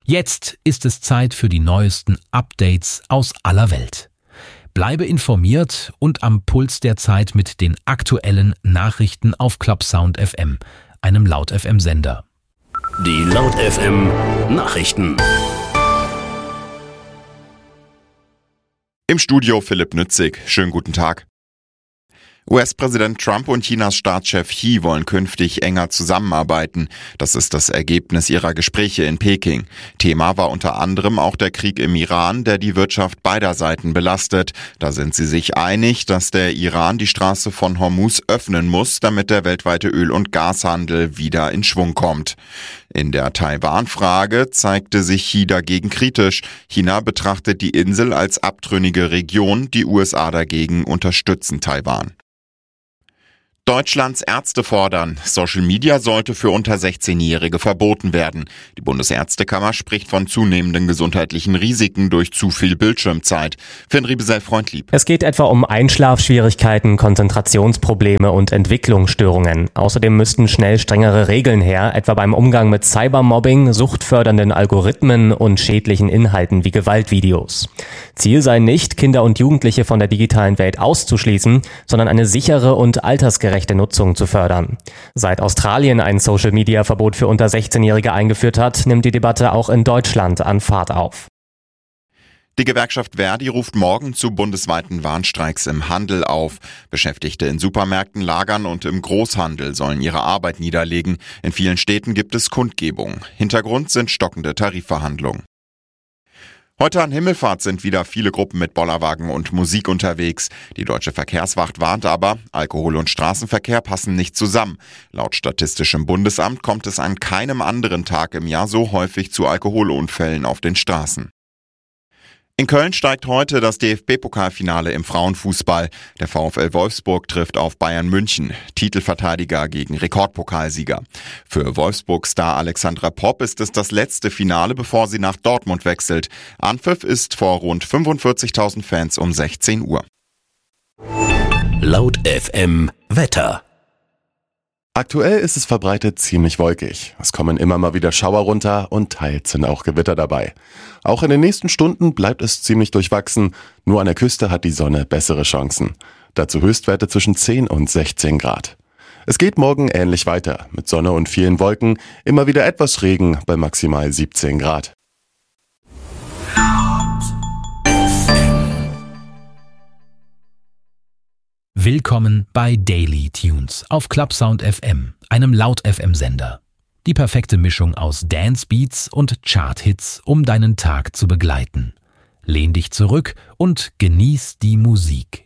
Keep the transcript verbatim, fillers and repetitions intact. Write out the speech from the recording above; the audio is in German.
Jetzt ist es Zeit für die neuesten Updates aus aller Welt. Bleibe informiert und am Puls der Zeit mit den aktuellen Nachrichten auf ClubSound F M, einem Laut-F M-Sender. Die Laut-F M Nachrichten. Im Studio Philipp Nützig. Schönen guten Tag. U S-Präsident Trump und Chinas Staatschef Xi wollen künftig enger zusammenarbeiten. Das ist das Ergebnis ihrer Gespräche in Peking. Thema war unter anderem auch der Krieg im Iran, der die Wirtschaft beider Seiten belastet. Da sind sie sich einig, dass der Iran die Straße von Hormuz öffnen muss, damit der weltweite Öl- und Gashandel wieder in Schwung kommt. In der Taiwan-Frage zeigte sich Xi dagegen kritisch. China betrachtet die Insel als abtrünnige Region, die U S A dagegen unterstützen Taiwan. Deutschlands Ärzte fordern, Social Media sollte für unter sechzehnjährige verboten werden. Die Bundesärztekammer spricht von zunehmenden gesundheitlichen Risiken durch zu viel Bildschirmzeit. Finn Riebesell-Freundlieb. Es geht etwa um Einschlafschwierigkeiten, Konzentrationsprobleme und Entwicklungsstörungen. Außerdem müssten schnell strengere Regeln her, etwa beim Umgang mit Cybermobbing, suchtfördernden Algorithmen und schädlichen Inhalten wie Gewaltvideos. Ziel sei nicht, Kinder und Jugendliche von der digitalen Welt auszuschließen, sondern eine sichere und altersgerechte Nutzung zu fördern. Seit Australien ein Social-Media-Verbot für unter sechzehnjährige eingeführt hat, nimmt die Debatte auch in Deutschland an Fahrt auf. Die Gewerkschaft Verdi ruft morgen zu bundesweiten Warnstreiks im Handel auf. Beschäftigte in Supermärkten, Lagern und im Großhandel sollen ihre Arbeit niederlegen. In vielen Städten gibt es Kundgebungen. Hintergrund sind stockende Tarifverhandlungen. Heute an Himmelfahrt sind wieder viele Gruppen mit Bollerwagen und Musik unterwegs. Die Deutsche Verkehrswacht warnt aber, Alkohol und Straßenverkehr passen nicht zusammen. Laut Statistischem Bundesamt kommt es an keinem anderen Tag im Jahr so häufig zu Alkoholunfällen auf den Straßen. In Köln steigt heute das D F B-Pokalfinale im Frauenfußball. Der VfL Wolfsburg trifft auf Bayern München, Titelverteidiger gegen Rekordpokalsieger. Für Wolfsburg-Star Alexandra Popp ist es das letzte Finale, bevor sie nach Dortmund wechselt. Anpfiff ist vor rund fünfundvierzigtausend Fans um sechzehn Uhr. Laut F M Wetter. Aktuell ist es verbreitet ziemlich wolkig. Es kommen immer mal wieder Schauer runter und teils sind auch Gewitter dabei. Auch in den nächsten Stunden bleibt es ziemlich durchwachsen. Nur an der Küste hat die Sonne bessere Chancen. Dazu Höchstwerte zwischen zehn und sechzehn Grad. Es geht morgen ähnlich weiter. Mit Sonne und vielen Wolken, immer wieder etwas Regen bei maximal siebzehn Grad. Willkommen bei Daily Tunes auf ClubSound F M, einem Laut-F M-Sender. Die perfekte Mischung aus Dance-Beats und Chart-Hits, um deinen Tag zu begleiten. Lehn dich zurück und genieß die Musik.